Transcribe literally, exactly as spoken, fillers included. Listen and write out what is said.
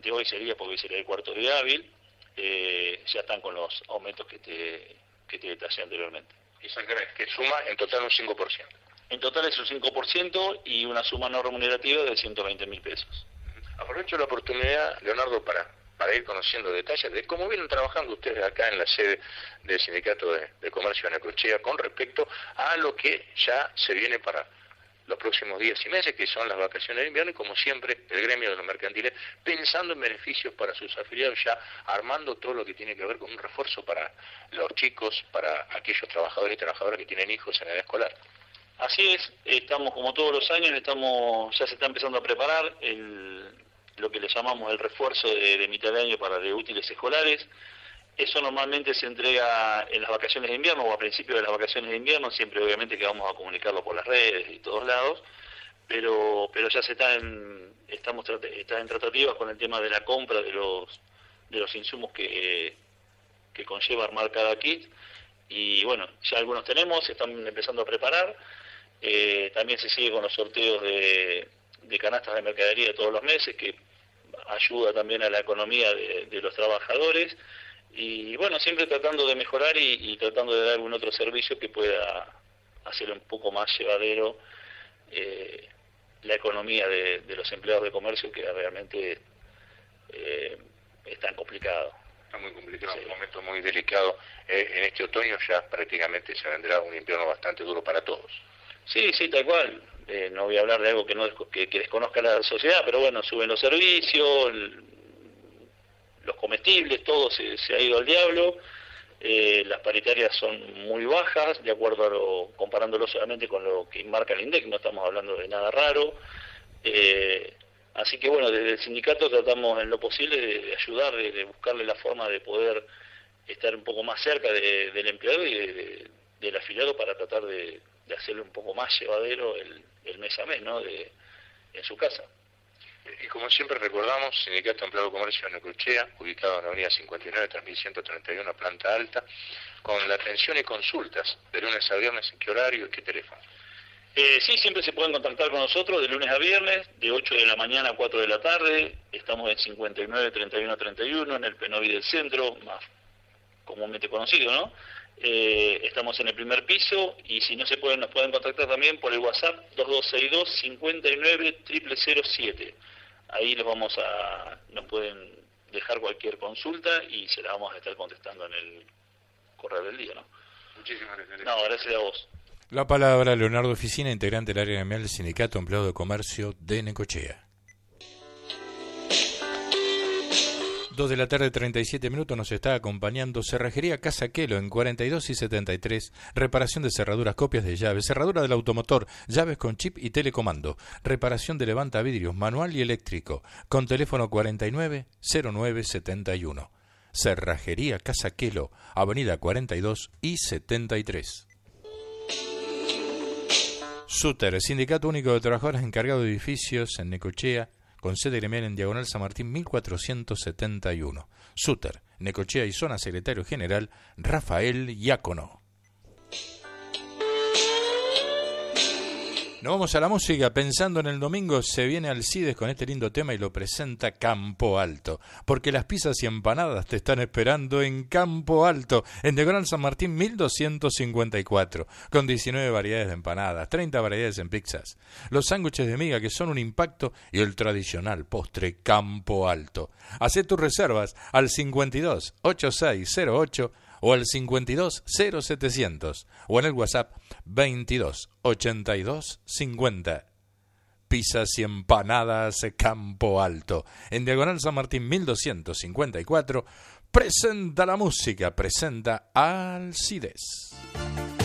que hoy sería, porque hoy sería el cuarto día hábil, eh, ya están con los aumentos que te, que te detallé anteriormente. Eso que suma en total un cinco por ciento. En total es un cinco por ciento y una suma no remunerativa de ciento veinte mil pesos. Aprovecho la oportunidad, Leonardo, para, para ir conociendo detalles de cómo vienen trabajando ustedes acá en la sede del Sindicato de, de Comercio de Necochea con respecto a lo que ya se viene para los próximos días y meses, que son las vacaciones de invierno, y como siempre, el gremio de los mercantiles, pensando en beneficios para sus afiliados, ya armando todo lo que tiene que ver con un refuerzo para los chicos, para aquellos trabajadores y trabajadoras que tienen hijos en edad escolar. Así es, estamos como todos los años, estamos ya se está empezando a preparar el, lo que le llamamos el refuerzo de, de mitad de año para de útiles escolares. Eso normalmente se entrega en las vacaciones de invierno o a principios de las vacaciones de invierno, siempre obviamente que vamos a comunicarlo por las redes y todos lados, pero pero ya se está en, estamos está en tratativas con el tema de la compra de los de los insumos que, que conlleva armar cada kit, y bueno, ya algunos tenemos, se están empezando a preparar. Eh, también se sigue con los sorteos de, de canastas de mercadería todos los meses, que ayuda también a la economía de, de los trabajadores. Y bueno, siempre tratando de mejorar y, y tratando de dar algún otro servicio que pueda hacer un poco más llevadero eh, la economía de, de los empleados de comercio, que realmente eh, es tan complicado. Está muy complicado, sí. Un momento muy delicado. Eh, en este otoño ya prácticamente se vendrá un invierno bastante duro para todos. Sí, sí, tal cual. Eh, no voy a hablar de algo que no que, que desconozca la sociedad, pero bueno, suben los servicios, el, los comestibles, todo se, se ha ido al diablo. Eh, las paritarias son muy bajas, de acuerdo a lo, comparándolo solamente con lo que marca el INDEC, no estamos hablando de nada raro. Eh, así que bueno, desde el sindicato tratamos en lo posible de, de ayudar, de, de buscarle la forma de poder estar un poco más cerca de, del empleado y de, de, del afiliado para tratar de, de hacerle un poco más llevadero el, el mes a mes, ¿no? De, en su casa. Y como siempre recordamos, Sindicato Empleado de Comercio de Necochea, ubicado en la avenida cincuenta y nueve, tres mil ciento treinta y uno, planta alta, con la atención y consultas de lunes a viernes. ¿En qué horario y qué teléfono? Eh, sí, siempre se pueden contactar con nosotros de lunes a viernes, de ocho de la mañana a cuatro de la tarde. Estamos en cincuenta y nueve, treinta y uno, treinta y uno, en el Penovi del centro, más comúnmente conocido, ¿no? Eh, estamos en el primer piso, y si no se pueden, nos pueden contactar también por el WhatsApp dos dos seis dos, cinco nueve, cero cero cero siete. Ahí los vamos a, nos pueden dejar cualquier consulta y se la vamos a estar contestando en el correo del día, ¿no? Muchísimas gracias. No, gracias a vos. La palabra Leonardo Oficina, integrante del área gremial del Sindicato Empleado de Comercio de Necochea. Dos de la tarde, treinta y siete minutos, nos está acompañando Cerrajería Casa Quelo en cuarenta y dos y setenta y tres, reparación de cerraduras, copias de llaves, cerradura del automotor, llaves con chip y telecomando, reparación de levantavidrios manual y eléctrico, con teléfono cuarenta y nueve, cero nueve setenta y uno. Cerrajería Casa Quelo, avenida cuarenta y dos y setenta y tres. Suter, Sindicato Único de Trabajadores encargado de edificios en Necochea, con sede gremial en Diagonal San Martín mil cuatrocientos setenta y uno. Suter, Necochea y zona, secretario general Rafael Iácono. Nos vamos a la música, pensando en el domingo. Se viene Alcides con este lindo tema y lo presenta Campo Alto, porque las pizzas y empanadas te están esperando en Campo Alto, en Diagonal San Martín mil doscientos cincuenta y cuatro, con diecinueve variedades de empanadas, treinta variedades en pizzas, los sándwiches de miga que son un impacto y el tradicional postre Campo Alto. Hacé tus reservas al cincuenta y dos, ochenta y seis cero ocho o al cincuenta y dos, cero setecientos o en el WhatsApp veintidós, ochenta y dos, cincuenta. Pizzas y empanadas Campo Alto, en Diagonal San Martín mil doscientos cincuenta y cuatro. Presenta la música, presenta Alcides.